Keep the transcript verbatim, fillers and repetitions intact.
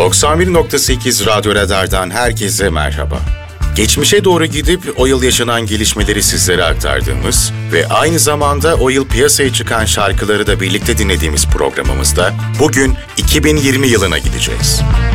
doksan bir nokta sekiz Radyo Radar'dan herkese merhaba. Geçmişe doğru gidip o yıl yaşanan gelişmeleri sizlere aktardığımız ve aynı zamanda o yıl piyasaya çıkan şarkıları da birlikte dinlediğimiz programımızda bugün iki bin yirmi yılına gideceğiz.